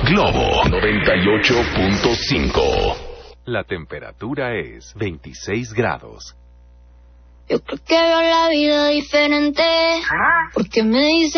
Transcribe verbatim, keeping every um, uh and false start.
Globo noventa y ocho punto cinco. La temperatura es veintiséis grados. Yo creo que veo la vida diferente, porque me dice